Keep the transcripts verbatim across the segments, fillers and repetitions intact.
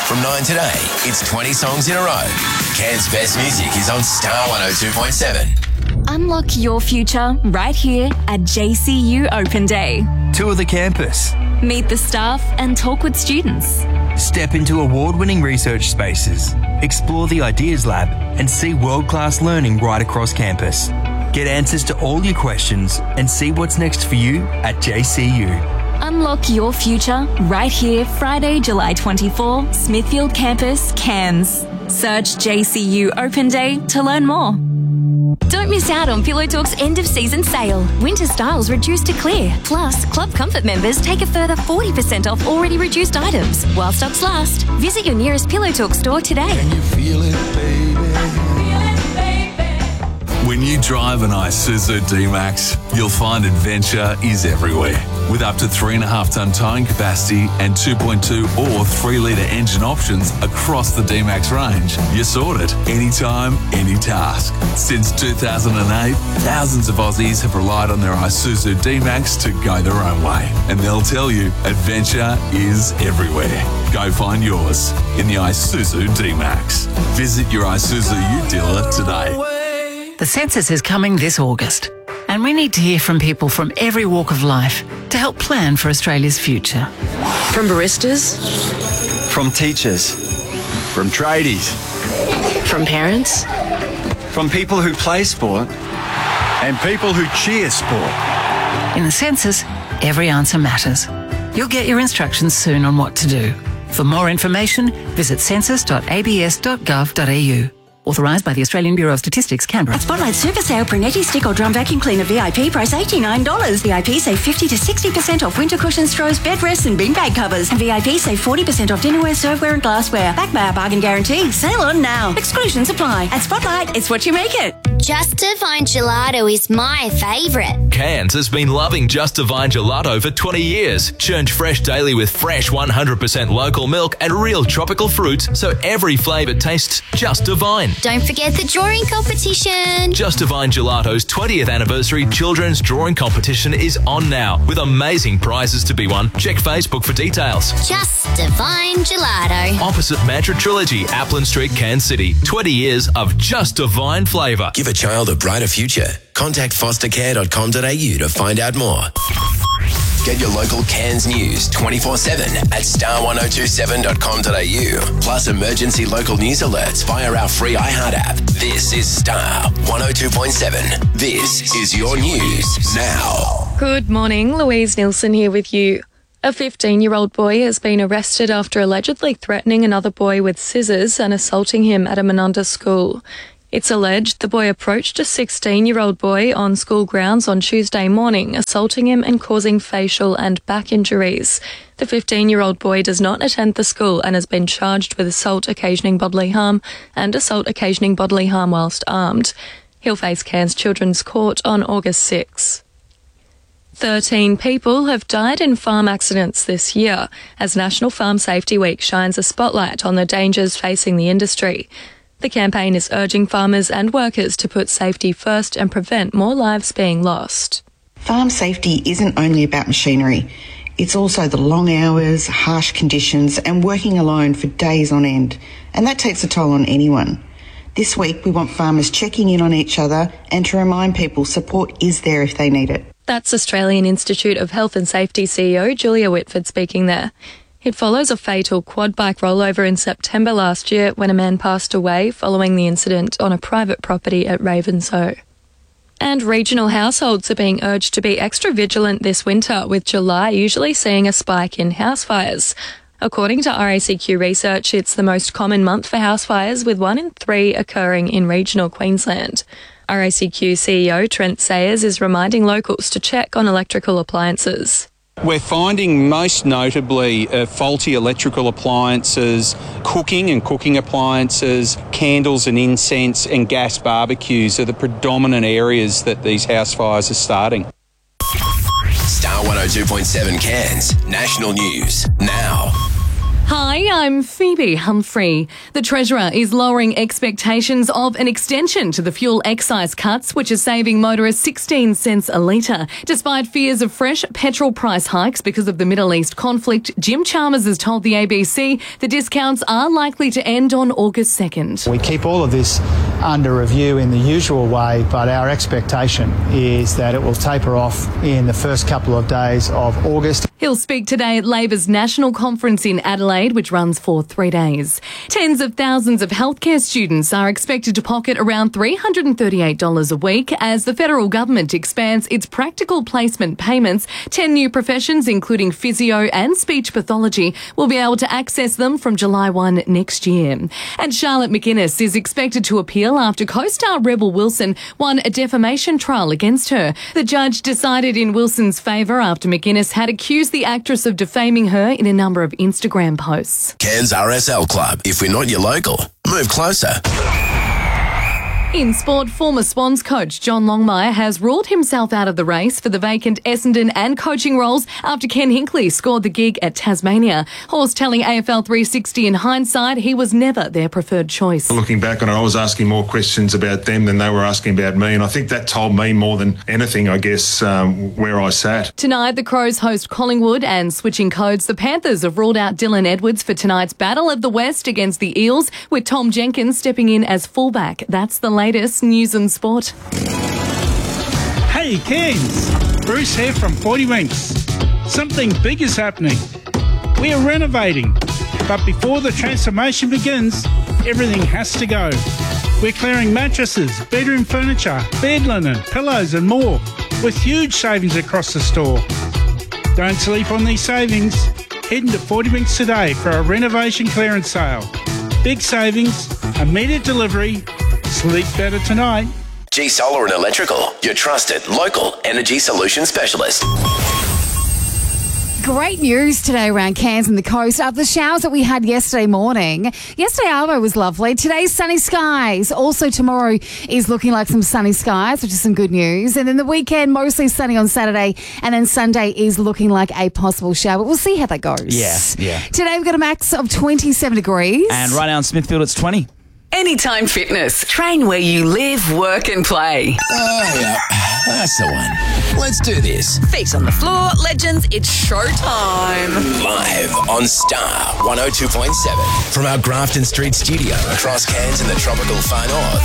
From nine today, it's twenty songs in a row. Cairns' best music is on Star one oh two point seven. Unlock your future right here at J C U Open Day. Tour the campus. Meet the staff and talk with students. Step into award-winning research spaces. Explore the Ideas Lab and see world-class learning right across campus. Get answers to all your questions and see what's next for you at J C U. Unlock your future right here, Friday, July twenty-fourth, Smithfield Campus, Cairns. Search J C U Open Day to learn more. Don't miss out on Pillow Talk's end-of-season sale. Winter styles reduced to clear. Plus, Club Comfort members take a further forty percent off already reduced items. While stocks last, visit your nearest Pillow Talk store today. Can you feel it, baby? Feel it, baby. When you drive an Isuzu D-Max, you'll find adventure is everywhere. With up to three and a half ton towing capacity and two point two or three litre engine options across the D-Max range, you're sorted anytime, any task. Since two thousand eight, thousands of Aussies have relied on their Isuzu D-Max to go their own way. And they'll tell you, adventure is everywhere. Go find yours in the Isuzu D-Max. Visit your Isuzu U dealer today. The census is coming this August, and we need to hear from people from every walk of life to help plan for Australia's future. From baristas, from teachers, from tradies, from parents, from people who play sport, and people who cheer sport. In the census, every answer matters. You'll get your instructions soon on what to do. For more information, visit census dot a b s dot gov dot a u. Authorised by the Australian Bureau of Statistics, Canberra. At Spotlight Super Sale, Brunetti Stick or Drum Vacuum Cleaner V I P price eighty-nine dollars. V I P save fifty to sixty percent off winter cushions, straws, bed rests and bin bag covers. And V I P save forty percent off dinnerware, serveware and glassware. Backed by our bargain guarantee. Sale on now. Exclusions apply. At Spotlight, it's what you make it. Just Divine Gelato is my favourite. Cairns has been loving Just Divine Gelato for twenty years. Churned fresh daily with fresh one hundred percent local milk and real tropical fruits, so every flavour tastes just divine. Don't forget the drawing competition. Just Divine Gelato's twentieth anniversary children's drawing competition is on now, with amazing prizes to be won. Check Facebook for details. Just Divine Gelato. Opposite Mantra Trilogy, Applin Street, Cairns City. twenty years of just divine flavour. Give a child a brighter future. Contact foster care dot com dot a u to find out more. Get your local Cairns news twenty-four seven at star one oh two seven dot com dot a u. Plus emergency local news alerts via our free iHeart app. This is Star one oh two point seven. This is your news now. Good morning, Louise Nielsen here with you. A fifteen-year-old boy has been arrested after allegedly threatening another boy with scissors and assaulting him at a Menunda school. It's alleged the boy approached a sixteen-year-old boy on school grounds on Tuesday morning, assaulting him and causing facial and back injuries. The fifteen-year-old boy does not attend the school and has been charged with assault occasioning bodily harm and assault occasioning bodily harm whilst armed. He'll face Cairns Children's Court on August sixth. Thirteen people have died in farm accidents this year, as National Farm Safety Week shines a spotlight on the dangers facing the industry. The campaign is urging farmers and workers to put safety first and prevent more lives being lost. Farm safety isn't only about machinery. It's also the long hours, harsh conditions and working alone for days on end. And that takes a toll on anyone. This week we want farmers checking in on each other and to remind people support is there if they need it. That's Australian Institute of Health and Safety C E O Julia Whitford speaking there. It follows a fatal quad bike rollover in September last year when a man passed away following the incident on a private property at Ravenshoe. And regional households are being urged to be extra vigilant this winter, with July usually seeing a spike in house fires. According to R A C Q research, it's the most common month for house fires, with one in three occurring in regional Queensland. R A C Q C E O Trent Sayers is reminding locals to check on electrical appliances. We're finding most notably uh, faulty electrical appliances, cooking and cooking appliances, candles and incense and gas barbecues are the predominant areas that these house fires are starting. Star one oh two point seven Cairns, national news now. Hi, I'm Phoebe Humphrey. The Treasurer is lowering expectations of an extension to the fuel excise cuts, which is saving motorists sixteen cents a litre. Despite fears of fresh petrol price hikes because of the Middle East conflict, Jim Chalmers has told the A B C the discounts are likely to end on August second. We keep all of this under review in the usual way, but our expectation is that it will taper off in the first couple of days of August. He'll speak today at Labor's National Conference in Adelaide, which runs for three days. Tens of thousands of healthcare students are expected to pocket around three hundred thirty-eight dollars a week as the federal government expands its practical placement payments. Ten new professions, including physio and speech pathology, will be able to access them from July first next year. And Charlotte McInnes is expected to appeal after co-star Rebel Wilson won a defamation trial against her. The judge decided in Wilson's favour after McInnes had accused the actress of defaming her in a number of Instagram posts. Cairns R S L Club. If we're not your local, move closer. In sport, former Swans coach John Longmire has ruled himself out of the race for the vacant Essendon and coaching roles after Ken Hinkley scored the gig at Tasmania. Horse telling A F L three sixty in hindsight he was never their preferred choice. Looking back on it, I was asking more questions about them than they were asking about me, and I think that told me more than anything, I guess, um, where I sat. Tonight, the Crows host Collingwood, and switching codes, the Panthers have ruled out Dylan Edwards for tonight's Battle of the West against the Eels, with Tom Jenkins stepping in as fullback. That's the latest news and sport. Hey Cairns, Bruce here from forty Winks. Something big is happening. We are renovating, but before the transformation begins, everything has to go. We're clearing mattresses, bedroom furniture, bed linen, pillows and more, with huge savings across the store. Don't sleep on these savings. Head into forty Winks today for a renovation clearance sale. Big savings, immediate delivery. Sleep better tonight. G Solar and Electrical, your trusted local energy solution specialist. Great news today around Cairns and the coast. After the showers that we had yesterday morning, yesterday Arvo was lovely. Today's sunny skies. Also tomorrow is looking like some sunny skies, which is some good news. And then the weekend, mostly sunny on Saturday. And then Sunday is looking like a possible shower. We'll see how that goes. Yeah, yeah. Today we've got a max of twenty-seven degrees. And right now in Smithfield, it's twenty. Anytime Fitness. Train where you live, work and play. Oh, yeah. That's the one. Let's do this. Feet on the floor. Legends, it's showtime. Live on Star one oh two point seven. From our Grafton Street studio across Cairns in the tropical far north.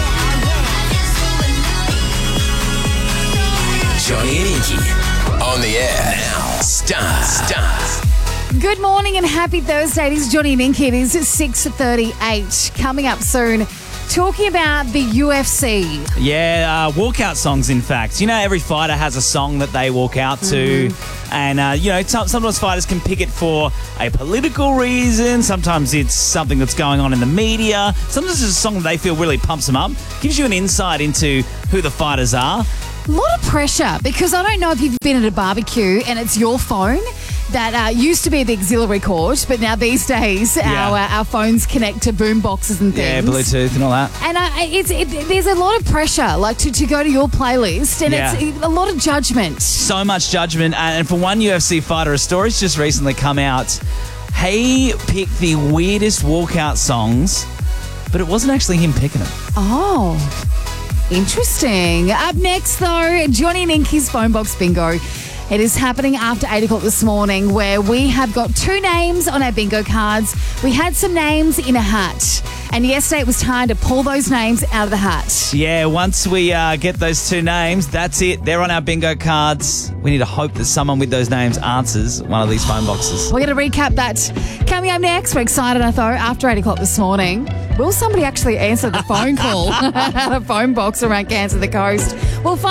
Johnny and Inky. On the air now. Star. Star. Good morning and happy Thursday. It is Johnny and Inky. It is six thirty-eight. Coming up soon, talking about the U F C. Yeah, uh, walkout songs, in fact. You know, every fighter has a song that they walk out to. Mm-hmm. And, uh, you know, sometimes fighters can pick it for a political reason. Sometimes it's something that's going on in the media. Sometimes it's a song that they feel really pumps them up. Gives you an insight into who the fighters are. A lot of pressure, because I don't know if you've been at a barbecue and it's your phone that uh, used to be the auxiliary cord, but now these days Yeah. our uh, our phones connect to boom boxes and things. Yeah, Bluetooth and all that. And uh, it's it, there's a lot of pressure, like to, to go to your playlist, and Yeah. it's a lot of judgment. So much judgment. And for one U F C fighter, a story's just recently come out. He picked the weirdest walkout songs, but it wasn't actually him picking them. Oh, interesting. Up next, though, Johnny and Inky's Phone Box Bingo. It is happening after eight o'clock this morning, where we have got two names on our bingo cards. We had some names in a hat, and yesterday it was time to pull those names out of the hat. Yeah, once we uh, get those two names, that's it. They're on our bingo cards. We need to hope that someone with those names answers one of these phone boxes. We're going to recap that coming up next. We're excited, though, after eight o'clock this morning. Will somebody actually answer the phone call? The phone box around Cairns and the coast. We'll find